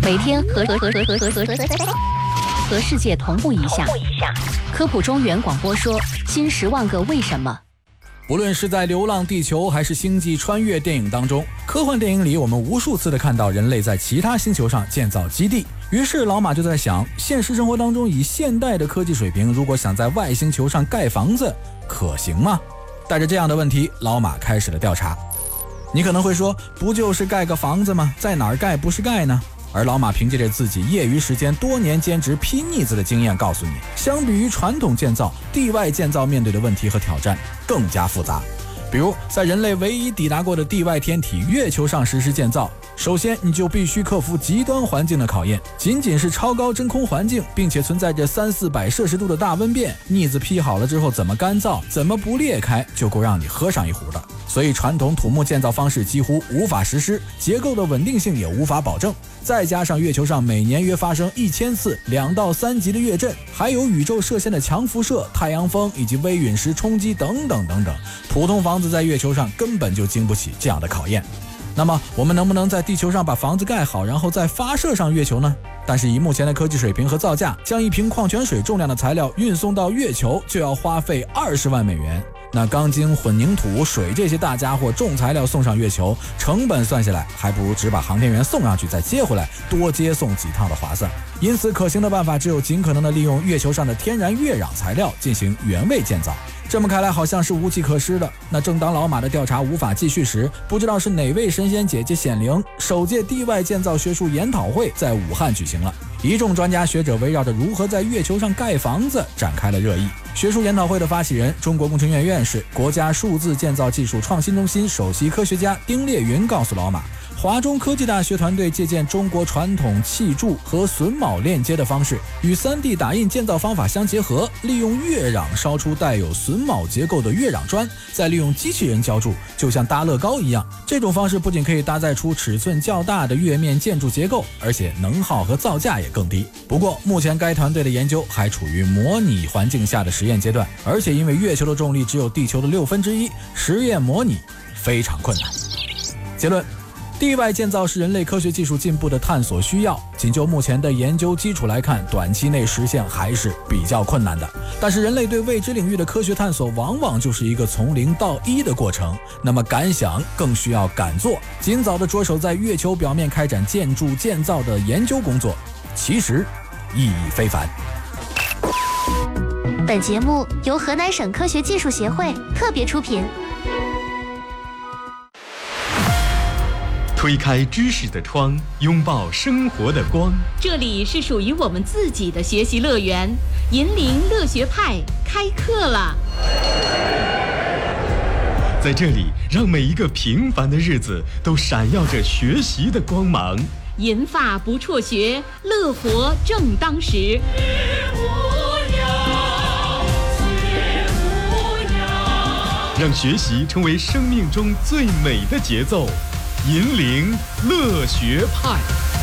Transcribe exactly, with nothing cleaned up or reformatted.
每天和和和和和和和和和世界同步一下。科普中原广播说：新十万个为什么。 不论是在《流浪地球》还是《星际穿越》电影当中，科幻电影里我们无数次的看到人类在其他星球上建造基地。于是老马就在想，现实生活当中以现代的科技水平，如果想在外星球上盖房子，可行吗？带着这样的问题，老马开始了调查。你可能会说，不就是盖个房子吗？在哪儿盖不是盖呢？而老马凭借着自己业余时间多年兼职拼腻子的经验告诉你，相比于传统建造，地外建造面对的问题和挑战更加复杂。比如在人类唯一抵达过的地外天体月球上实施建造，首先你就必须克服极端环境的考验，仅仅是超高真空环境，并且存在着三四百摄氏度的大温变，腻子劈好了之后怎么干燥，怎么不裂开，就够让你喝上一壶的。所以传统土木建造方式几乎无法实施，结构的稳定性也无法保证。再加上月球上每年约发生一千次两到三级的月震，还有宇宙射线的强辐射、太阳风以及微陨石冲击等等等等，普通房子在月球上根本就经不起这样的考验。那么我们能不能在地球上把房子盖好，然后再发射上月球呢？但是以目前的科技水平和造价，将一瓶矿泉水重量的材料运送到月球就要花费二十万美元。那钢筋、混凝土、水这些大家伙重材料送上月球，成本算下来还不如只把航天员送上去再接回来，多接送几趟的划算。因此可行的办法只有尽可能的利用月球上的天然月壤材料进行原位建造。这么看来好像是无计可施的。那正当老马的调查无法继续时，不知道是哪位神仙姐姐显灵，首届地外建造学术研讨会在武汉举行了。一众专家学者围绕着如何在月球上盖房子展开了热议。学术研讨会的发起人，中国工程院院士、国家数字建造技术创新中心首席科学家丁烈云告诉老马，华中科技大学团队借鉴中国传统砌筑和榫卯链接的方式，与 三 D 打印建造方法相结合，利用月壤烧出带有榫卯结构的月壤砖，再利用机器人浇筑，就像搭乐高一样。这种方式不仅可以搭载出尺寸较大的月面建筑结构，而且能耗和造价也更低。不过目前该团队的研究还处于模拟环境下的实验阶段，而且因为月球的重力只有地球的六分之一，实验模拟非常困难。结论，地外建造是人类科学技术进步的探索需要，仅就目前的研究基础来看，短期内实现还是比较困难的。但是人类对未知领域的科学探索往往就是一个从零到一的过程，那么敢想更需要敢做，尽早的着手在月球表面开展建筑建造的研究工作，其实意义非凡。 本节目由河南省科学技术协会特别出品。 推开知识的窗，拥抱生活的光。 这里是属于我们自己的学习乐园，银铃乐学派开课了。 在这里，让每一个平凡的日子都闪耀着学习的光芒。 银发不辍学，乐活正当时。 让学习成为生命中最美的节奏。银铃乐学派。